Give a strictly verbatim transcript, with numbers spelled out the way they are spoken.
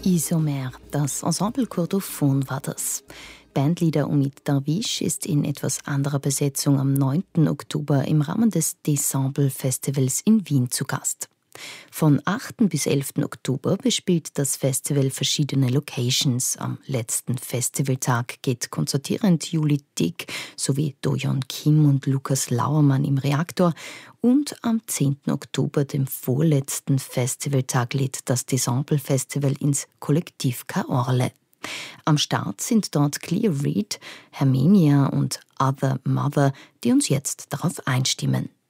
Isomer, das Ensemble Cordophon war das. Bandleader Omid Darwish ist in etwas anderer Besetzung am neunten Oktober im Rahmen des Décemble Festivals in Wien zu Gast. Von achten bis elften Oktober bespielt das Festival verschiedene Locations. Am letzten Festivaltag geht konzertierend Julie Dick sowie Do-Yeon Kim und Lukas Lauermann im Reaktor und am zehnten Oktober, dem vorletzten Festivaltag, lädt das Décemble Festival ins Kollektiv K. Orle. Am Start sind dort Clear Reed, Hermenia und Other Mother, die uns jetzt darauf einstimmen.